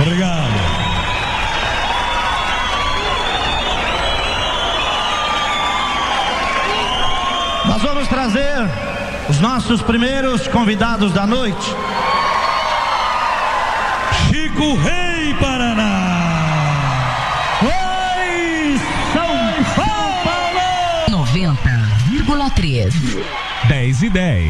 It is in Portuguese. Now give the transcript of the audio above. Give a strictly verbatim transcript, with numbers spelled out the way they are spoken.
Obrigado. Nós vamos trazer os nossos primeiros convidados da noite. Chico Rei Paraná. Oi, São Paulo! noventa vírgula três. dez e dez.